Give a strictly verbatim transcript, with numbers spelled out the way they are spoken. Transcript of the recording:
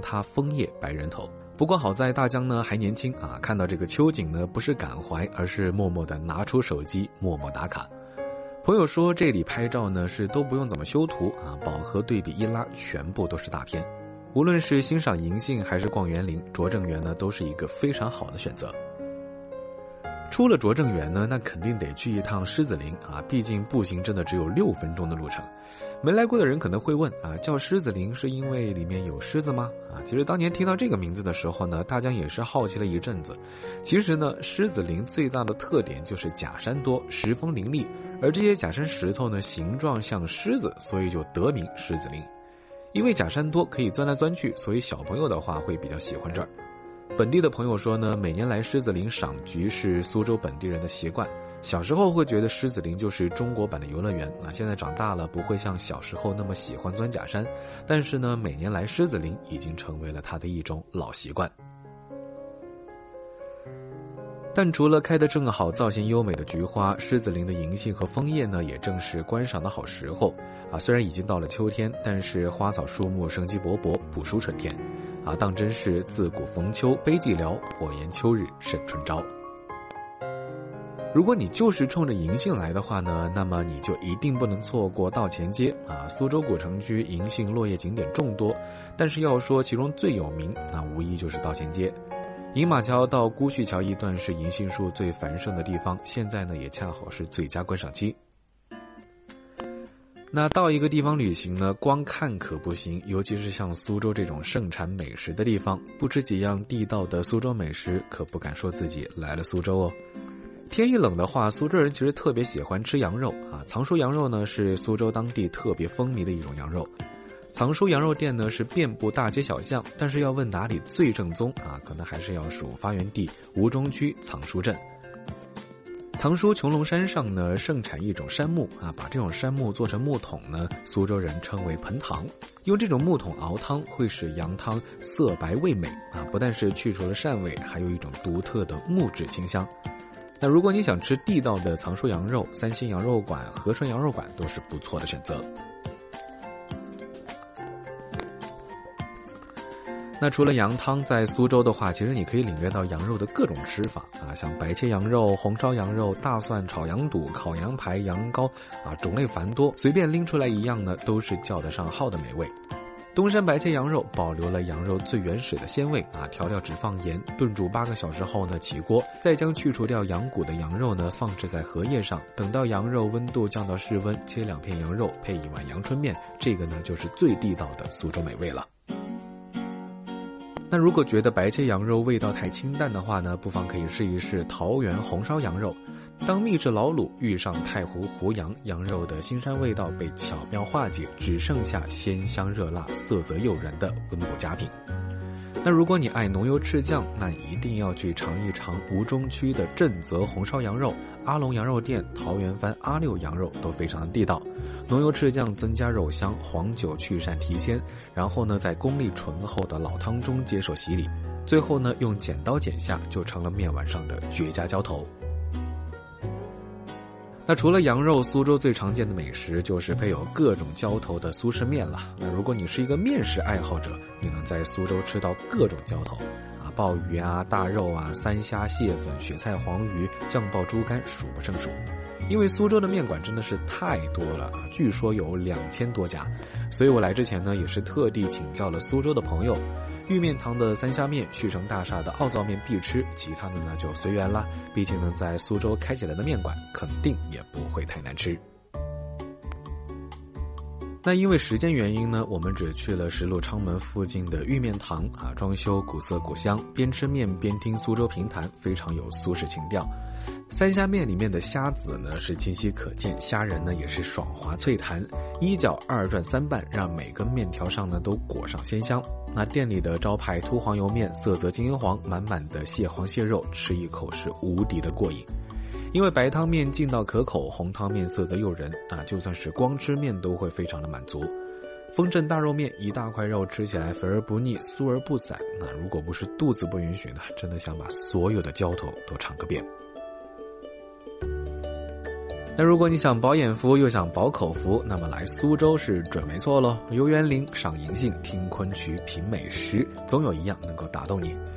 他枫叶白人头。不过好在大江呢还年轻啊，看到这个秋景呢不是感怀，而是默默地拿出手机默默打卡。朋友说这里拍照呢是都不用怎么修图啊，饱和对比一拉全部都是大片。无论是欣赏银杏还是逛园林，拙政园呢都是一个非常好的选择。出了拙政园呢，那肯定得去一趟狮子林啊，毕竟步行真的只有六分钟的路程。没来过的人可能会问啊，叫狮子林是因为里面有狮子吗？啊，其实当年听到这个名字的时候呢，大江也是好奇了一阵子。其实呢，狮子林最大的特点就是假山多，石峰林立，而这些假山石头呢，形状像狮子，所以就得名狮子林。因为假山多可以钻来钻去，所以小朋友的话会比较喜欢这儿。本地的朋友说呢，每年来狮子林赏菊是苏州本地人的习惯。小时候会觉得狮子林就是中国版的游乐园啊，现在长大了不会像小时候那么喜欢钻假山，但是呢，每年来狮子林已经成为了他的一种老习惯。但除了开得正好、造型优美的菊花，狮子林的银杏和枫叶呢，也正是观赏的好时候啊。虽然已经到了秋天，但是花草树木生机勃勃，不输春天啊。当真是自古逢秋悲寂寥，我言秋日胜春朝。如果你就是冲着银杏来的话呢，那么你就一定不能错过道前街啊。苏州古城区银杏落叶景点众多，但是要说其中最有名，那无疑就是道前街。饮马桥到姑胥桥一段是银杏树最繁盛的地方，现在呢也恰好是最佳观赏期。那到一个地方旅行呢，光看可不行，尤其是像苏州这种盛产美食的地方，不吃几样地道的苏州美食，可不敢说自己来了苏州哦。天一冷的话，苏州人其实特别喜欢吃羊肉啊。藏书羊肉呢是苏州当地特别风靡的一种羊肉。藏书羊肉店呢是遍布大街小巷，但是要问哪里最正宗啊，可能还是要数发源地吴中区藏书镇。藏书穹窿山上呢盛产一种杉木啊，把这种杉木做成木桶呢，苏州人称为盆汤。用这种木桶熬汤会使羊汤色白味美啊，不但是去除了膻味，还有一种独特的木质清香。那如果你想吃地道的藏书羊肉，三星羊肉馆、和顺羊肉馆都是不错的选择。那除了羊汤，在苏州的话，其实你可以领略到羊肉的各种吃法啊，像白切羊肉、红烧羊肉、大蒜炒羊肚、烤羊排、羊羔啊，种类繁多，随便拎出来一样呢，都是叫得上号的美味。东山白切羊肉保留了羊肉最原始的鲜味啊，调料只放盐，炖煮八个小时后呢起锅，再将去除掉羊骨的羊肉呢放置在荷叶上，等到羊肉温度降到室温，切两片羊肉配一碗阳春面，这个呢就是最地道的苏州美味了。那如果觉得白切羊肉味道太清淡的话呢，不妨可以试一试桃园红烧羊肉。当秘制老卤遇上太湖湖羊，羊肉的腥膻味道被巧妙化解，只剩下鲜香热辣、色泽诱人的温补佳品。那如果你爱浓油赤酱，那你一定要去尝一尝吴中区的正则红烧羊肉、阿龙羊肉店、桃园番阿六羊肉都非常的地道。浓油赤酱增加肉香，黄酒去膻提鲜，然后呢在功力醇厚的老汤中接受洗礼，最后呢用剪刀剪下，就成了面碗上的绝佳浇头。那除了羊肉，苏州最常见的美食就是配有各种浇头的苏式面了。那如果你是一个面食爱好者，你能在苏州吃到各种浇头啊，鲍鱼啊、大肉啊、三虾、蟹粉、雪菜、黄鱼、酱爆猪肝，数不胜数。因为苏州的面馆真的是太多了啊，据说有两千多家，所以我来之前呢，也是特地请教了苏州的朋友。玉面堂的三虾面、旭城大厦的奥灶面必吃，其他的呢就随缘啦。毕竟呢，在苏州开起来的面馆，肯定也不会太难吃。那因为时间原因呢，我们只去了石路昌门附近的玉面堂啊，装修古色古香，边吃面边听苏州评弹，非常有苏式情调。三虾面里面的虾子呢是清晰可见，虾仁呢也是爽滑脆弹，一角二转三瓣，让每根面条上呢都裹上鲜香。那店里的招牌秃黄油面，色泽金银黄，满满的蟹黄蟹肉，吃一口是无敌的过瘾。因为白汤面劲道可口，红汤面色泽诱人啊，就算是光吃面都会非常的满足。丰镇大肉面，一大块肉吃起来肥而不腻，酥而不散，那如果不是肚子不允许呢，真的想把所有的浇头都尝个遍。那那如果你想饱眼福又想饱口福，那么来苏州是准没错咯。游园林、赏银杏、听昆曲、品美食，总有一样能够打动你。